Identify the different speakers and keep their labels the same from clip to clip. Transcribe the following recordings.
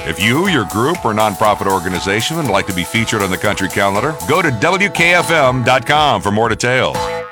Speaker 1: If you, your group, or nonprofit organization would like to be featured on the country calendar, go to WKFM.com for more details.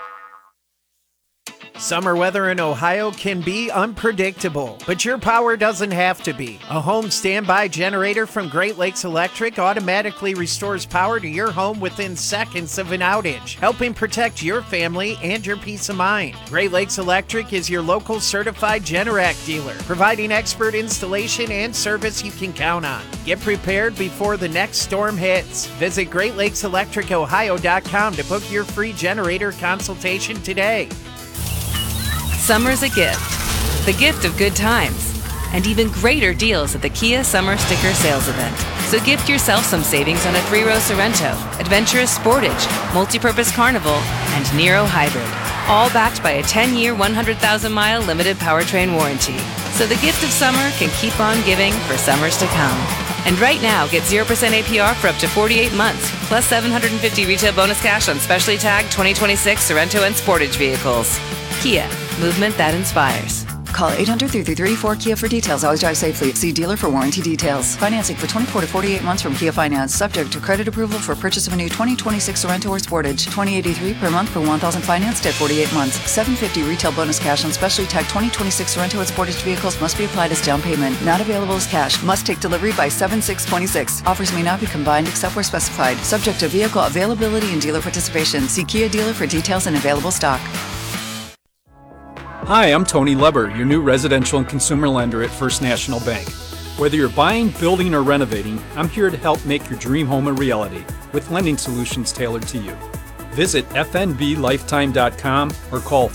Speaker 2: Summer weather in Ohio can be unpredictable, but your power doesn't have to be. A home standby generator from Great Lakes Electric automatically restores power to your home within seconds of an outage, helping protect your family and your peace of mind. Great Lakes Electric is your local certified Generac dealer, providing expert installation and service you can count on. Get prepared before the next storm hits. Visit GreatLakesElectricOhio.com to book your free generator consultation today.
Speaker 3: Summer's a gift. The gift of good times. And even greater deals at the Kia Summer Sticker Sales Event. So gift yourself some savings on a 3-row Sorrento, Adventurous Sportage, Multi-Purpose Carnival, and Nero Hybrid. All backed by a 10-year, 100,000-mile limited powertrain warranty. So the gift of summer can keep on giving for summers to come. And right now, get 0% APR for up to 48 months, plus $750 retail bonus cash on specially tagged 2026 Sorrento and Sportage vehicles. Kia, movement that inspires.
Speaker 4: Call 800-333-4KIA for details. Always drive safely. See dealer for warranty details. Financing for 24 to 48 months from Kia Finance. Subject to credit approval for purchase of a new 2026 Sorrento or Sportage. $20.83 per month for 1,000 financed at 48 months. $750 retail bonus cash on specially tagged 2026 Sorrento and Sportage vehicles must be applied as down payment. Not available as cash. Must take delivery by 7/6/26. Offers may not be combined except where specified. Subject to vehicle availability and dealer participation. See Kia dealer for details and available stock.
Speaker 5: Hi, I'm Tony Leber, your new residential and consumer lender at First National Bank. Whether you're buying, building, or renovating, I'm here to help make your dream home a reality with lending solutions tailored to you. Visit fnblifetime.com or call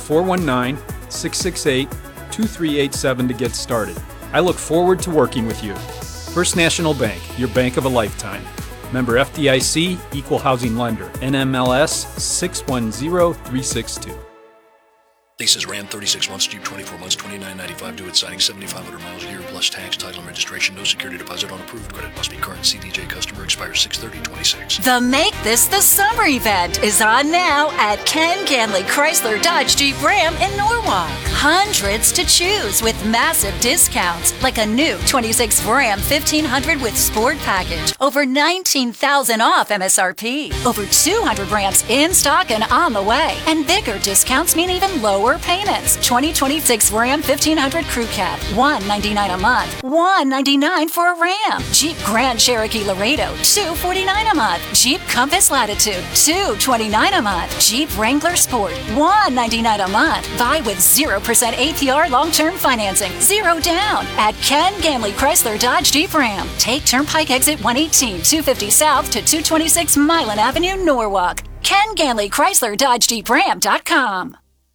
Speaker 5: 419-668-2387 to get started. I look forward to working with you. First National Bank, your bank of a lifetime. Member FDIC, Equal Housing Lender, NMLS 610362.
Speaker 6: Leases Ram 36 months, Jeep 24 months, $29.95 due at signing, 7,500 miles a year plus tax, title, and registration. No security deposit on approved credit. Must be current CDJ customer. Expires 6/30/26.
Speaker 7: The Make This the Summer event is on now at Ken Ganley Chrysler Dodge Jeep Ram in Norwalk. Hundreds to choose with massive discounts, like a new 26 Ram 1500 with Sport Package. Over $19,000 off MSRP. Over 200 Rams in stock and on the way. And bigger discounts mean even lower payments. 2026 Ram 1500 Crew Cab, $199 a month. $199 for a Ram. Jeep Grand Cherokee Laredo, $249 a month. Jeep Compass Latitude, $229 a month. Jeep Wrangler Sport, $199 a month. Buy with 0% APR long-term financing. 0 down at Ken Ganley Chrysler Dodge Jeep Ram. Take Turnpike Exit 118, 250 South to 226 Milan Avenue, Norwalk. Ken Ganley Chrysler Dodge Jeep Ram.com.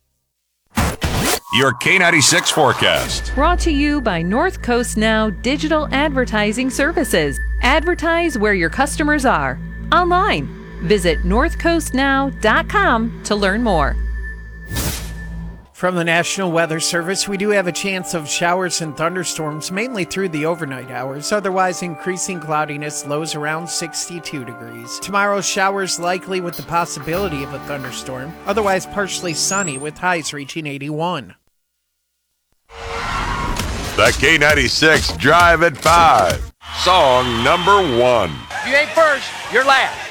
Speaker 1: Your K96 forecast.
Speaker 8: Brought to you by North Coast Now Digital Advertising Services. Advertise where your customers are. Online. Visit northcoastnow.com to learn more.
Speaker 2: From the National Weather Service, we do have a chance of showers and thunderstorms, mainly through the overnight hours. Otherwise, increasing cloudiness, lows around 62 degrees. Tomorrow, showers likely with the possibility of a thunderstorm. Otherwise, partially sunny with highs reaching 81.
Speaker 1: The K96 Drive at 5. Song number 1.
Speaker 9: If you ain't first, you're last.